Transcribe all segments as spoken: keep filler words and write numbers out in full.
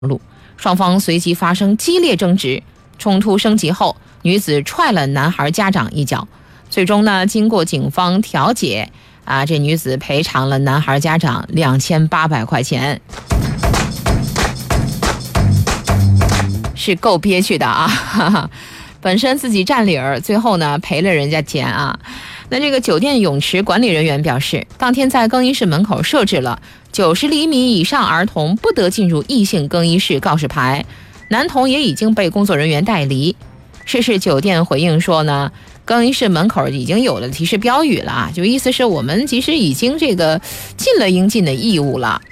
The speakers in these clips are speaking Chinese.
路，双方随即发生激烈争执，冲突升级后，女子踹了男孩家长一脚，最终呢，经过警方调解，啊，这女子赔偿了男孩家长两千八百块钱，是够憋屈的啊！哈哈，本身自己占理儿，最后呢赔了人家钱啊。那这个酒店泳池管理人员表示，当天在更衣室门口设置了九十厘米以上儿童不得进入异性更衣室告示牌，男童也已经被工作人员带离。涉事酒店回应说呢，更衣室门口已经有了提示标语了，就意思是我们其实已经这个尽了应尽的义务了。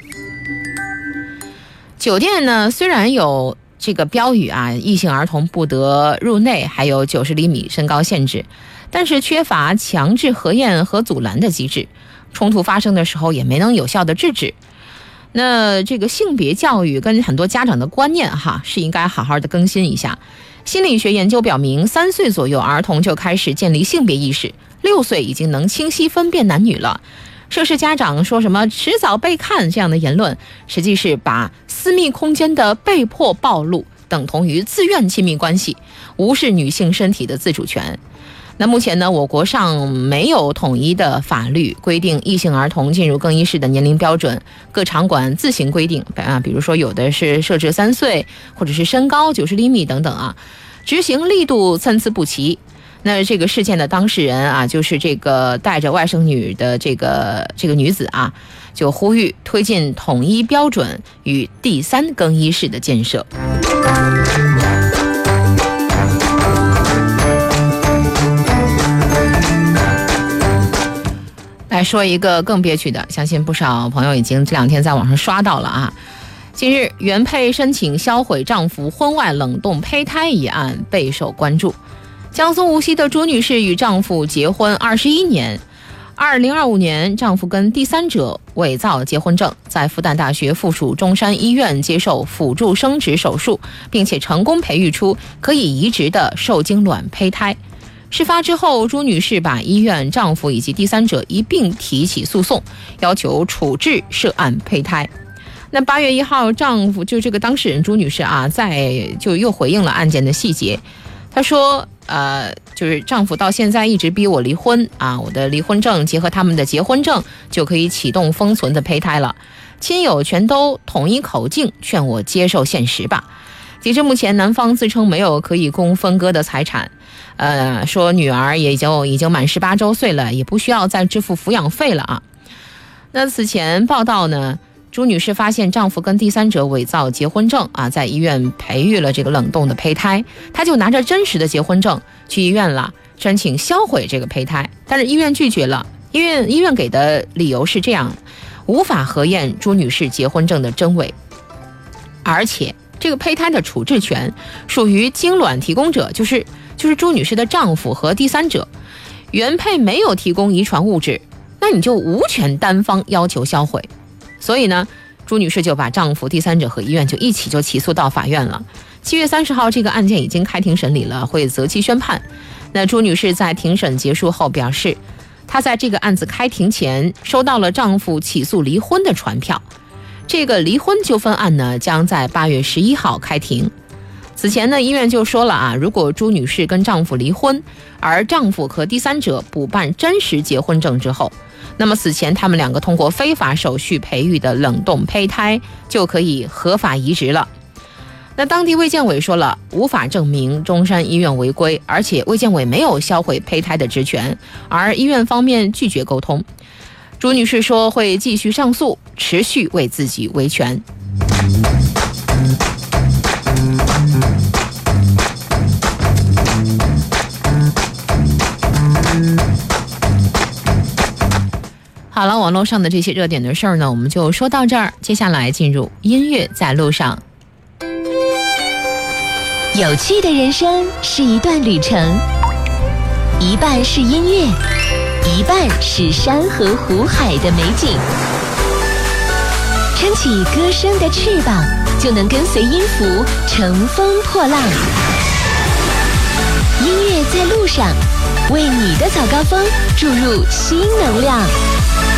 酒店呢虽然有这个标语啊，异性儿童不得入内，还有九十厘米身高限制，但是缺乏强制核验和阻拦的机制，冲突发生的时候也没能有效的制止。那这个性别教育跟很多家长的观念哈，是应该好好的更新一下。心理学研究表明，三岁左右儿童就开始建立性别意识，六岁已经能清晰分辨男女了。涉事家长说什么迟早被看这样的言论，实际是把私密空间的被迫暴露等同于自愿亲密关系，无视女性身体的自主权。那目前呢，我国上没有统一的法律规定异性儿童进入更衣室的年龄标准，各场馆自行规定啊，比如说有的是设置三岁，或者是身高九十厘米等等啊，执行力度参差不齐。那这个事件的当事人啊，就是这个带着外甥女的这个这个女子啊，就呼吁推进统一标准与第三更衣室的建设。来说一个更憋屈的，相信不少朋友已经这两天在网上刷到了啊。近日，原配申请销毁丈夫婚外冷冻胚胎一案备受关注。江苏无锡的朱女士与丈夫结婚二十一年，二零二五年，丈夫跟第三者伪造结婚证，在复旦大学附属中山医院接受辅助生殖手术，并且成功培育出可以移植的受精卵胚胎。事发之后，朱女士把医院、丈夫以及第三者一并提起诉讼，要求处置涉案胚胎。那八月一号，丈夫就这个当事人朱女士啊，在就又回应了案件的细节。她说，呃，就是丈夫到现在一直逼我离婚啊，我的离婚证结合他们的结婚证就可以启动封存的胚胎了，亲友全都统一口径劝我接受现实吧。截至目前，男方自称没有可以供分割的财产，呃，说女儿也就已经满十八周岁了，也不需要再支付抚养费了啊。那此前报道呢，朱女士发现丈夫跟第三者伪造结婚证啊，在医院培育了这个冷冻的胚胎，她就拿着真实的结婚证去医院了，申请销毁这个胚胎，但是医院拒绝了。医院医院给的理由是这样，无法核验朱女士结婚证的真伪，而且这个胚胎的处置权属于精卵提供者，就是就是朱女士的丈夫和第三者，原配没有提供遗传物质，那你就无权单方要求销毁。所以呢，朱女士就把丈夫、第三者和医院就一起就起诉到法院了。七月三十号，这个案件已经开庭审理了，会择期宣判。那朱女士在庭审结束后表示，她在这个案子开庭前收到了丈夫起诉离婚的传票。这个离婚纠纷案呢，将在八月十一号开庭。此前呢，医院就说了啊，如果朱女士跟丈夫离婚，而丈夫和第三者补办真实结婚证之后，那么此前他们两个通过非法手续培育的冷冻胚胎就可以合法移植了。那当地卫健委说了，无法证明中山医院违规，而且卫健委没有销毁胚胎的职权，而医院方面拒绝沟通。朱女士说会继续上诉，持续为自己维权。好了，网络上的这些热点的事儿呢，我们就说到这儿。接下来进入音乐在路上。 有趣的人生是一段旅程，一半是音乐，一半是山河湖海的美景。撑起歌声的翅膀，就能跟随音符乘风破浪。音乐在路上，为你的早高峰注入新能量。